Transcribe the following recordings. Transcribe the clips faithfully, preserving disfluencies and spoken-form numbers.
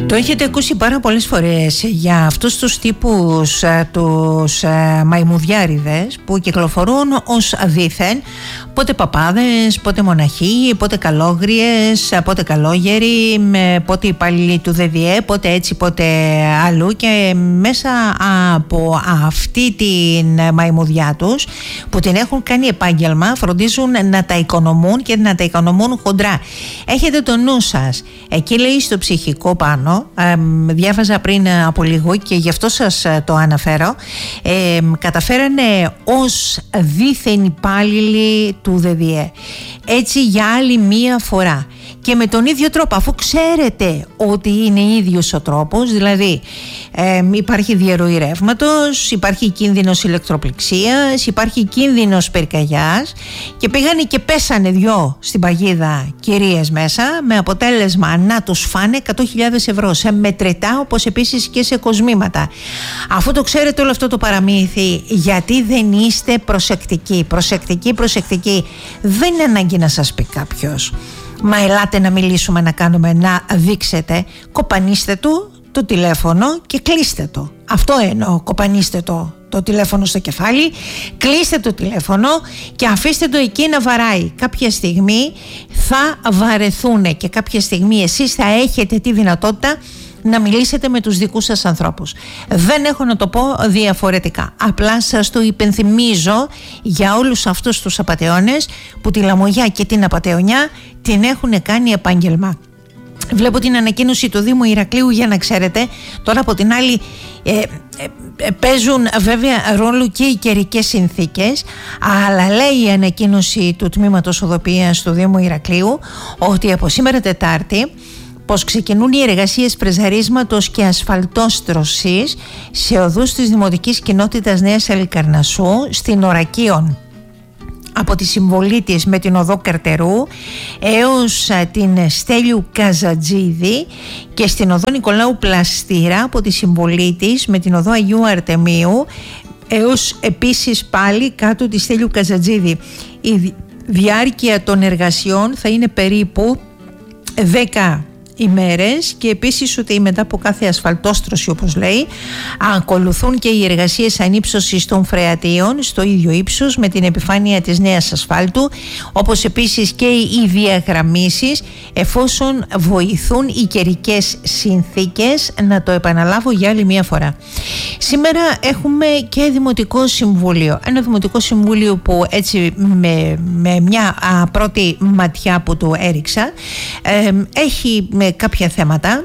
Το έχετε ακούσει πάρα πολλές φορές για αυτούς τους τύπους, τους μαϊμουδιάριδες που κυκλοφορούν ως δήθεν πότε παπάδες, πότε μοναχοί, πότε καλόγριες, πότε καλόγεροι, πότε υπάλληλοι του ΔΔΕ, πότε έτσι, πότε αλλού, και μέσα από αυτή την μαϊμουδιά τους που την έχουν κάνει επάγγελμα φροντίζουν να τα οικονομούν και να τα οικονομούν χοντρά. Έχετε το νου σας. Εκεί λέει στο ψυχικό πάνω, ε, διάβαζα πριν από λίγο και γι' αυτό σας το αναφέρω, ε, καταφέρανε ως δήθεν υπάλληλοι του ΔΔΕ έτσι για άλλη μία φορά και με τον ίδιο τρόπο, αφού ξέρετε ότι είναι ίδιος ο τρόπος, δηλαδή ε, υπάρχει διαρροή ρεύματος, υπάρχει κίνδυνος ηλεκτροπληξίας, υπάρχει κίνδυνος πυρκαγιάς, και πήγανε και πέσανε δυο στην παγίδα κυρίες μέσα, με αποτέλεσμα να τους φάνε εκατό χιλιάδες ευρώ σε μετρητά, όπως επίσης και σε κοσμήματα. Αφού το ξέρετε όλο αυτό το παραμύθι, γιατί δεν είστε προσεκτικοί? Προσεκτικοί, προσεκτικοί. Δεν είναι ανάγκη να σας πει κάποιος, μα ελάτε να μιλήσουμε, να κάνουμε, να δείξετε. Κοπανίστε του το τηλέφωνο και κλείστε το. Αυτό εννοώ, κοπανίστε το το τηλέφωνο στο κεφάλι, κλείστε το τηλέφωνο και αφήστε το εκεί να βαράει. Κάποια στιγμή θα βαρεθούνε και κάποια στιγμή εσείς θα έχετε τη δυνατότητα να μιλήσετε με τους δικούς σας ανθρώπους. Δεν έχω να το πω διαφορετικά. Απλά σας το υπενθυμίζω για όλους αυτούς τους απατεώνες που τη λαμογιά και την απατεωνιά την έχουν κάνει επάγγελμα. Βλέπω την ανακοίνωση του Δήμου Ηρακλείου, για να ξέρετε. Τώρα από την άλλη ε, ε, ε, παίζουν βέβαια ρόλο και οι καιρικές συνθήκες, αλλά λέει η ανακοίνωση του Τμήματος Οδοποιίας του Δήμου Ηρακλείου ότι από σήμερα Τετάρτη πως ξεκινούν οι εργασίες φρεζαρίσματος και ασφαλτόστρωσης σε οδούς της Δημοτικής Κοινότητας Νέας Αλικαρνασσού, στην Ορακίων, από τη συμβολή της με την οδό Καρτερού έως την Στέλιου Καζατζίδη, και στην οδό Νικολάου Πλαστήρα από τη συμβολή της με την οδό Αγίου Αρτεμίου έως επίσης πάλι κάτω τη Στέλιου Καζατζίδη. Η διάρκεια των εργασιών θα είναι περίπου δέκα ημέρες, και επίσης ότι μετά από κάθε ασφαλτόστρωση, όπως λέει, ακολουθούν και οι εργασίες ανύψωσης των φρεατίων στο ίδιο ύψος με την επιφάνεια της νέας ασφάλτου, όπως επίσης και οι διαγραμμίσεις, εφόσον βοηθούν οι καιρικές συνθήκες. Να το επαναλάβω για άλλη μία φορά. Σήμερα έχουμε και Δημοτικό Συμβούλιο. Ένα Δημοτικό Συμβούλιο που έτσι με, με μια α, πρώτη ματιά που του έριξα ε, έχει με κάποια θέματα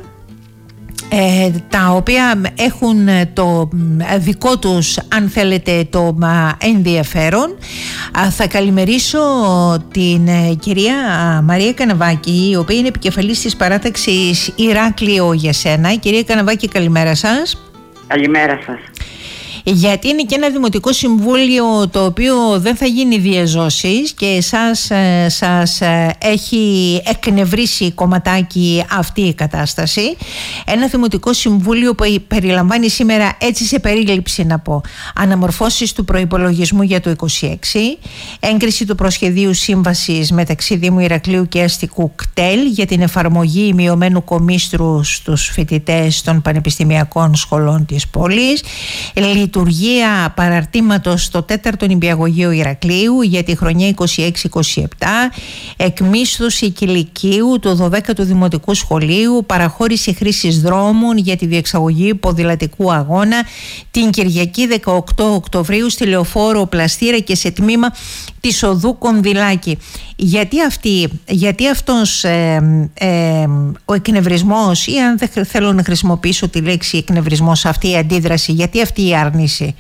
ε, τα οποία έχουν το δικό τους, αν θέλετε, το ενδιαφέρον. Θα καλημερίσω την κυρία Μαρία Καναβάκη, η οποία είναι επικεφαλής της παράταξης Ηράκλειο για σένα. Κυρία Καναβάκη, καλημέρα σας. Καλημέρα σας. Γιατί είναι και ένα Δημοτικό Συμβούλιο το οποίο δεν θα γίνει διαζώσεις και εσάς σας έχει εκνευρίσει κομματάκι αυτή η κατάσταση. Ένα Δημοτικό Συμβούλιο που περιλαμβάνει σήμερα, έτσι σε περίληψη να πω, αναμορφώσεις του προϋπολογισμού για το είκοσι έξι, έγκριση του προσχεδίου σύμβασης μεταξύ Δήμου Ηρακλείου και αστικού κτέλ για την εφαρμογή μειωμένου κομίστρου στους φοιτητές των πανεπιστημιακών σχολών της πόλης, λειτουργία παραρτήματος στο τέταρτο νηπιαγωγείο Ηρακλείου για τη χρονιά είκοσι έξι είκοσι επτά, εκμίσθωση κηλικίου του δωδέκατου Δημοτικού Σχολείου, παραχώρηση χρήσης δρόμων για τη διεξαγωγή ποδηλατικού αγώνα την Κυριακή δεκαοκτώ Οκτωβρίου στη Λεωφόρο Πλαστήρα και σε τμήμα της οδού Κονδυλάκη. Γιατί, αυτή, γιατί αυτός ε, ε, ο εκνευρισμός, ή αν δεν θέλω να χρησιμοποιήσω τη λέξη εκνευρισμός, αυτή η αντίδραση, γιατί αυτή η άρνηση?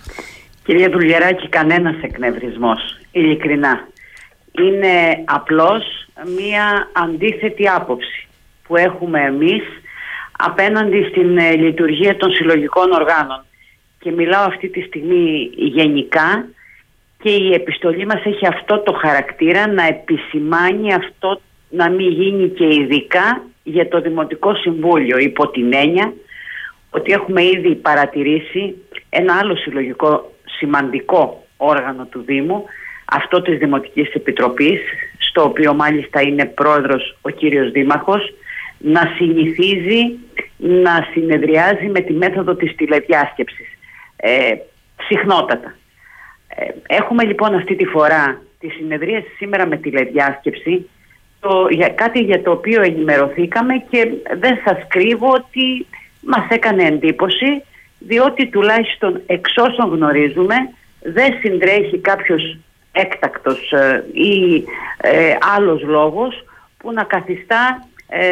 Κυρία Δουλγεράκη, κανένας εκνευρισμός, ειλικρινά. Είναι απλώς μία αντίθετη άποψη που έχουμε εμείς απέναντι στην ε, λειτουργία των συλλογικών οργάνων. Και μιλάω αυτή τη στιγμή γενικά, και η επιστολή μας έχει αυτό το χαρακτήρα, να επισημάνει αυτό, να μην γίνει και ειδικά για το Δημοτικό Συμβούλιο, υπό την έννοια ότι έχουμε ήδη παρατηρήσει ένα άλλο συλλογικό σημαντικό όργανο του Δήμου, αυτό της Δημοτικής Επιτροπής, στο οποίο μάλιστα είναι πρόεδρος ο κύριος Δήμαρχος, να συνηθίζει να συνεδριάζει με τη μέθοδο της τηλεδιάσκεψης ε, συχνότατα. Ε, έχουμε λοιπόν αυτή τη φορά τη συνεδρίαση σήμερα με τηλεδιάσκεψη, το, για, κάτι για το οποίο ενημερωθήκαμε και δεν σας κρύβω ότι μας έκανε εντύπωση, διότι τουλάχιστον εξ όσων γνωρίζουμε δεν συντρέχει κάποιος έκτακτος ε, ή ε, άλλος λόγος που να καθιστά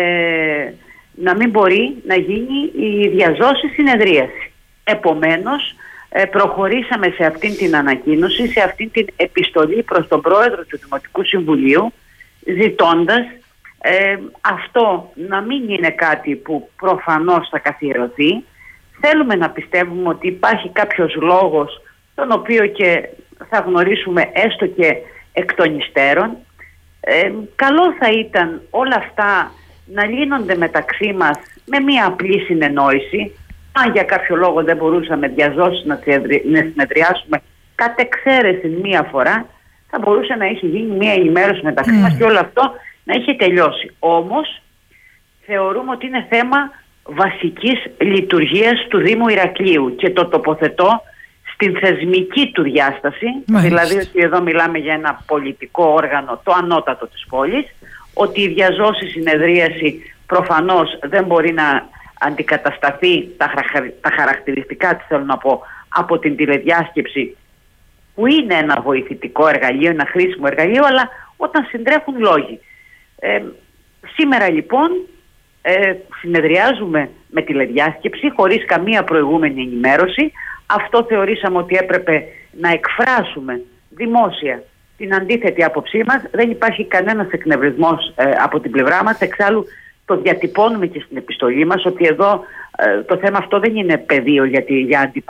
ε, να μην μπορεί να γίνει η διαζώση συνεδρίαση. Επομένως, ε, προχωρήσαμε σε αυτήν την ανακοίνωση, σε αυτήν την επιστολή προς τον Πρόεδρο του Δημοτικού Συμβουλίου, ζητώντας ε, αυτό να μην είναι κάτι που προφανώς θα καθιερωθεί. Θέλουμε να πιστεύουμε ότι υπάρχει κάποιος λόγος, τον οποίο και θα γνωρίσουμε έστω και εκ των υστέρων. Ε, καλό θα ήταν όλα αυτά να λύνονται μεταξύ μας με μία απλή συνεννόηση. Αν για κάποιο λόγο δεν μπορούσαμε διαζώσεις να συνεδριάσουμε κατ' εξαίρεση μία φορά, θα μπορούσε να έχει γίνει μία ενημέρωση μεταξύ mm. μας και όλο αυτό να είχε τελειώσει. Όμως θεωρούμε ότι είναι θέμα βασικής λειτουργίας του Δήμου Ηρακλείου και το τοποθετώ στην θεσμική του διάσταση, Μάλιστα. δηλαδή ότι εδώ μιλάμε για ένα πολιτικό όργανο, το ανώτατο της πόλης, ότι η διαζώση συνεδρίαση προφανώς δεν μπορεί να αντικατασταθεί τα, χαρα... τα χαρακτηριστικά της, θέλω να πω, από την τηλεδιάσκεψη, που είναι ένα βοηθητικό εργαλείο, ένα χρήσιμο εργαλείο, αλλά όταν συντρέχουν λόγοι. Ε, σήμερα λοιπόν ε, συνεδριάζουμε με τηλεδιάσκεψη χωρίς καμία προηγούμενη ενημέρωση. Αυτό θεωρήσαμε ότι έπρεπε να εκφράσουμε δημόσια την αντίθετη άποψή μας. Δεν υπάρχει κανένας εκνευρισμός ε, από την πλευρά μας. Εξάλλου το διατυπώνουμε και στην επιστολή μας ότι εδώ ε, το θέμα αυτό δεν είναι πεδίο για, τη, για